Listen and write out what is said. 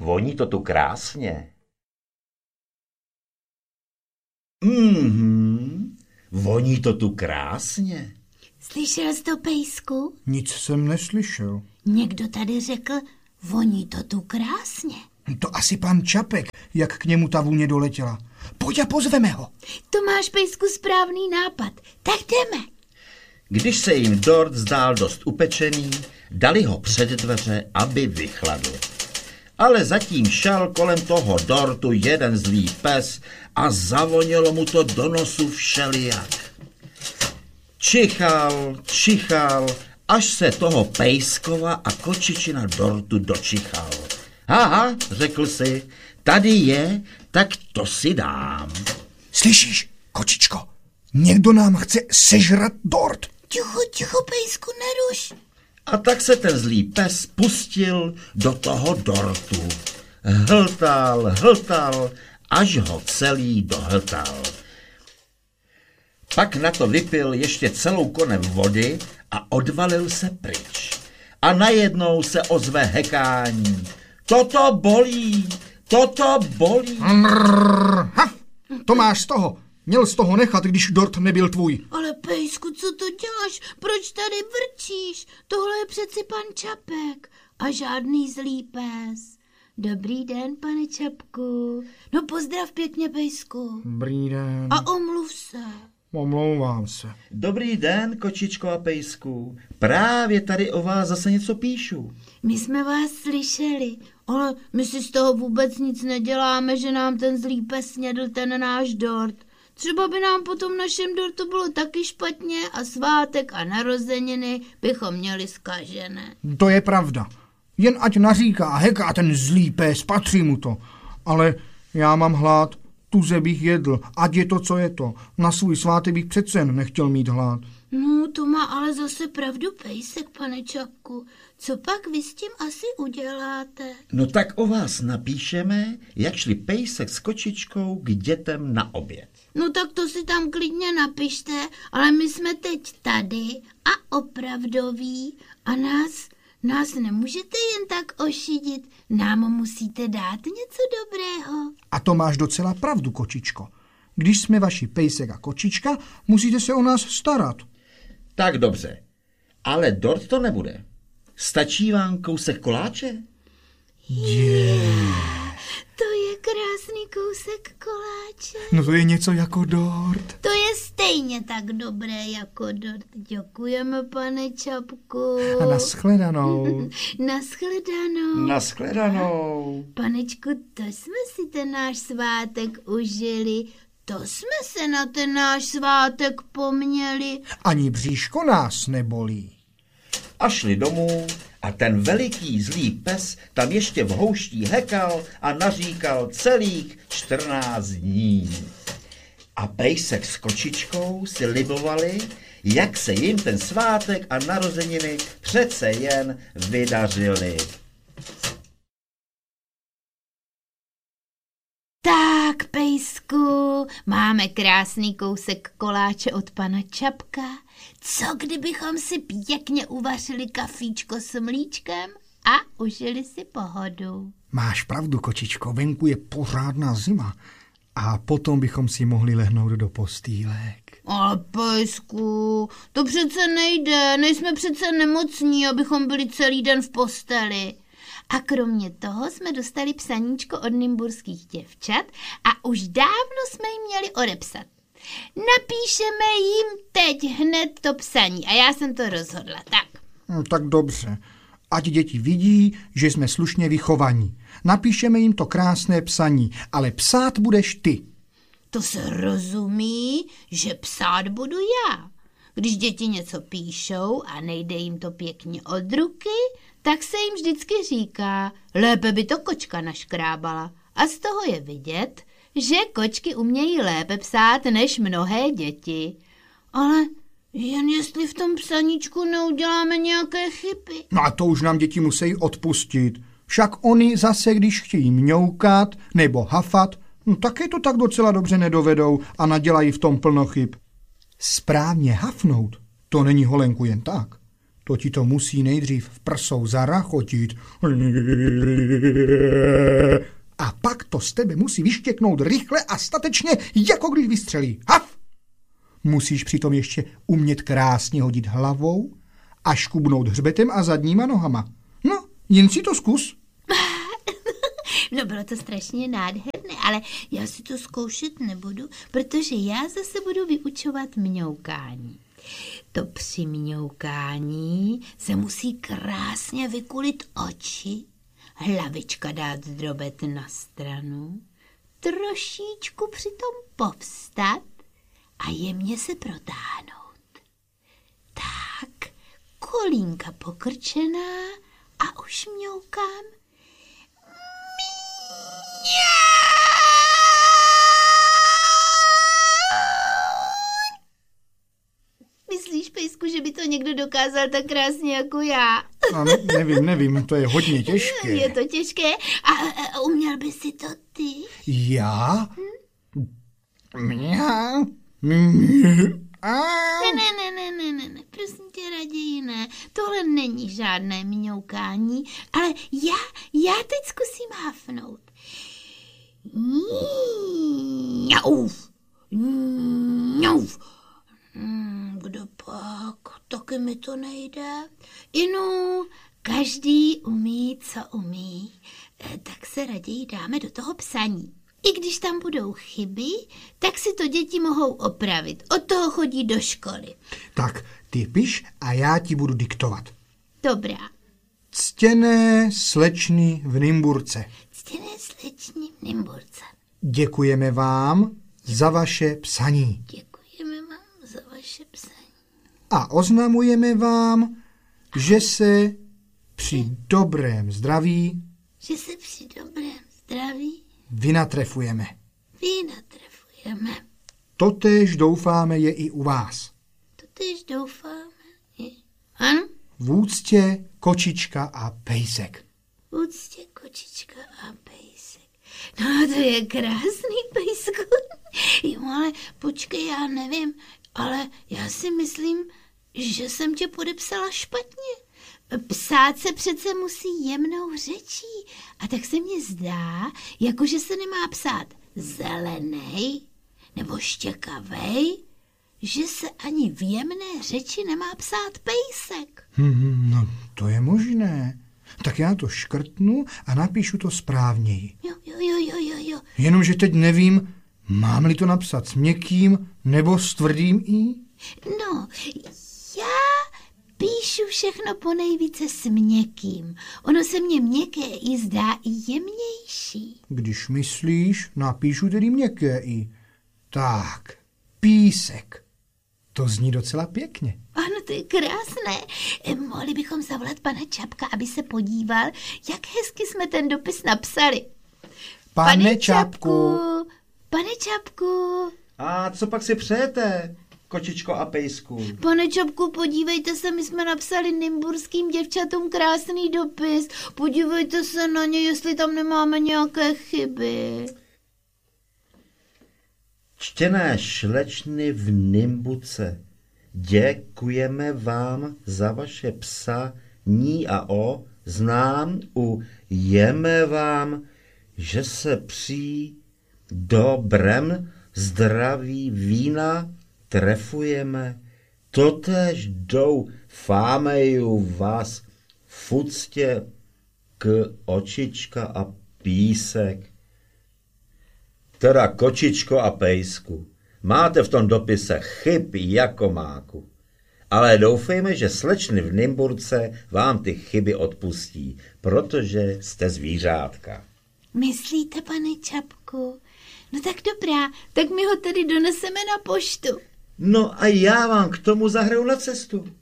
Voní to tu krásně. Voní to tu krásně. Slyšel jsi to, Pejsku? Nic jsem neslyšel. Někdo tady řekl, voní to tu krásně. To asi pan Čapek, jak k němu ta vůně doletěla. Pojď a pozveme ho. To máš, Pejsku, správný nápad. Tak jdeme. Když se jim dort zdál dost upečený, dali ho před dveře, aby vychladl. Ale zatím šel kolem toho dortu jeden zlý pes a zavonilo mu to do nosu všelijak. Čichal, až se toho Pejskova a kočičina dortu dočichal. Aha, řekl si, tady je, tak to si dám. Slyšíš, kočičko? Někdo nám chce sežrat dort. Ticho, Pejsku, neruš. A tak se ten zlý pes pustil do toho dortu. Hltal, až ho celý dohltal. Pak na to vypil ještě celou konev vody a odvalil se pryč. A najednou se ozve hekání. Toto bolí. To máš z toho. Měl z toho nechat, když dort nebyl tvůj. Ale Pejsku, co to děláš? Proč tady vrčíš? Tohle je přeci pan Čapek a žádný zlý pes. Dobrý den, pane Čapku. No pozdrav pěkně, Pejsku. Dobrý den. A omluv se. Omlouvám se. Dobrý den, kočičko a Pejsku. Právě tady o vás zase něco píšu. My jsme vás slyšeli, ale my si z toho vůbec nic neděláme, že nám ten zlý pes snědl ten náš dort. Třeba by nám po tom našem dortu bylo taky špatně a svátek a narozeniny bychom měli zkažené. To je pravda. Jen ať naříká a heká ten zlý pes, patří mu to. Ale já mám hlad, tuze bych jedl, ať je to, co je to. Na svůj svátek bych přece jen nechtěl mít hlad. No, to má ale zase pravdu Pejsek, pane Čapku. Co pak vy s tím asi uděláte? No tak o vás napíšeme, jak šli Pejsek s kočičkou k dětem na oběd. No tak to si tam klidně napište, ale my jsme teď tady a opravdoví a nás nemůžete jen tak ošidit. Nám musíte dát něco dobrého. A to máš docela pravdu, kočičko. Když jsme vaši Pejsek a kočička, musíte se o nás starat. Tak dobře, ale dort to nebude. Stačí vám kousek koláče? To je krásný kousek koláče. No to je něco jako dort. To je stejně tak dobré jako dort. Děkujeme, pane Čapku. A nashledanou. Nashledanou. Panečku, to jsme si ten náš svátek užili. To jsme se na ten náš svátek poměli. Ani bříško nás nebolí. A šli domů a ten veliký zlý pes tam ještě v houští hekal a naříkal celých 14 dní. A Pejsek s kočičkou si libovali, jak se jim ten svátek a narozeniny přece jen vydařily. Tak, Pejsku, máme krásný kousek koláče od pana Čapka. Co kdybychom si pěkně uvařili kafíčko s mlíčkem a užili si pohodu? Máš pravdu, kočičko, venku je pořádná zima. A potom bychom si mohli lehnout do postýlek. Ale Pejsku, to přece nejde, nejsme přece nemocní, abychom byli celý den v posteli. A kromě toho jsme dostali psaníčko od nymburských děvčat a už dávno jsme jim měli odepsat. Napíšeme jim teď hned to psaní a já jsem to rozhodla, tak. Tak dobře. Ať děti vidí, že jsme slušně vychovaní. Napíšeme jim to krásné psaní, ale psát budeš ty. To se rozumí, že psát budu já. Když děti něco píšou a nejde jim to pěkně od ruky, tak se jim vždycky říká, lépe by to kočka naškrábala. A z toho je vidět, že kočky umějí lépe psát než mnohé děti. Ale jen jestli v tom psaníčku neuděláme nějaké chyby. No a to už nám děti musí odpustit. Však oni zase, když chtějí mňoukat nebo hafat, no taky to tak docela dobře nedovedou a nadělají v tom plno chyb. Správně hafnout, to není holenku jen tak. To ti to musí nejdřív v prsou zarachotit. A pak to z tebe musí vyštěknout rychle a statečně, jako když vystřelí. Haf! Musíš přitom ještě umět krásně hodit hlavou a škubnout hřbetem a zadníma nohama. No, jen si to zkus. No bylo to strašně nádherné, ale já si to zkoušet nebudu, protože já zase budu vyučovat mňoukání. To při mňoukání se musí krásně vykulit oči, hlavička dát drobet na stranu, trošičku přitom povstat a jemně se protáhnout. Tak, kolínka pokrčená a už mňoukám. Myslíš, Pejsku, že by to někdo dokázal tak krásně jako já? No, nevím, to je hodně těžké. Je to těžké. A uměl by si to ty? Já? Ne, prosím tě, raději ne. Tohle není žádné mňoukání, ale já teď zkusím háfnout. Mňauf, mňauf. Kdo pak? Taky mi to nejde. Inu, každý umí, co umí. Tak se raději dáme do toho psaní. I když tam budou chyby, tak si to děti mohou opravit. Od toho chodí do školy. Tak, ty piš a já ti budu diktovat. Dobrá. Ctěné slečny v Nymburce. Ctěné slečny v Nymburce. Děkujeme vám za vaše psaní. Děkujeme vám za vaše psaní. A oznamujeme vám, že se při dobrém zdraví vynatrefujeme. Totéž doufáme je i u vás. Ano? V úctě Kočička a Pejsek. No, to je krásný, Pejsku. Jo, ale počkej, já nevím, ale já si myslím, že jsem tě podepsala špatně. Psát se přece musí jemnou řečí. A tak se mně zdá, jakože se nemá psát zelenej nebo štěkavej, že se ani v jemné řeči nemá psát Pejsek. No, to je možné. Tak já to škrtnu a napíšu to správněji. Jo. Jenomže teď nevím, mám-li to napsat s měkkým nebo s tvrdým i? No, já píšu všechno ponejvíce s měkkým. Ono se mně měkké i zdá i jemnější. Když myslíš, napíšu tedy měkké i. Tak, Písek. To zní docela pěkně. Ano, to je krásné. Mohli bychom zavolat pana Čapka, aby se podíval, jak hezky jsme ten dopis napsali. Pane Čapku. A co pak si přejete, Kočičko a Pejsku? Pane Čapku, podívejte se, my jsme napsali nymburským děvčatům krásný dopis. Podívejte se na ně, jestli tam nemáme nějaké chyby. Čtěné šlečny v Nymbuce, děkujeme vám za vaše psaní a jeme vám, že se při dobrém zdraví vína trefujeme. Totéž doufáme vás v úctě k Očička a Písek. Teda Kočičko a Pejsku, máte v tom dopise chyb jako máku, ale doufejme, že slečny v Nymburce vám ty chyby odpustí, protože jste zvířátka. Myslíte, pane Čapku? No tak dobrá, tak my ho tedy doneseme na poštu. No a já vám k tomu zahraju na cestu.